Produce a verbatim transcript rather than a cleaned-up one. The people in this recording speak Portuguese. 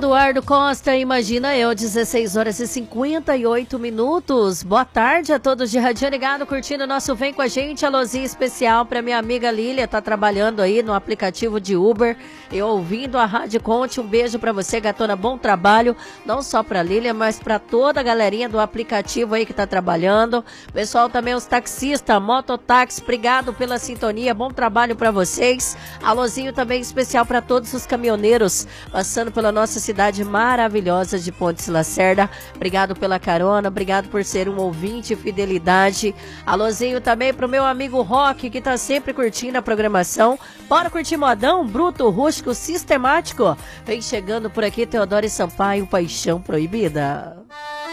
Eduardo Costa, imagina eu, dezesseis horas e cinquenta e oito minutos. Boa tarde a todos de Radinho Ligado, curtindo o nosso Vem Com A Gente. Alôzinho especial para minha amiga Lília, tá trabalhando aí no aplicativo de Uber e ouvindo a Rádio Conte. Um beijo para você, gatona, bom trabalho, não só para Lília, mas para toda a galerinha do aplicativo aí que tá trabalhando. Pessoal também, os taxistas, mototáxi, obrigado pela sintonia, bom trabalho para vocês. Alôzinho também especial para todos os caminhoneiros passando pela nossa cidade maravilhosa de Pontes Lacerda. Obrigado pela carona, obrigado por ser um ouvinte, fidelidade. Alôzinho também pro meu amigo Rock, que tá sempre curtindo a programação. Bora curtir modão, bruto, rústico, sistemático. Vem chegando por aqui Teodoro Sampaio, Paixão Proibida.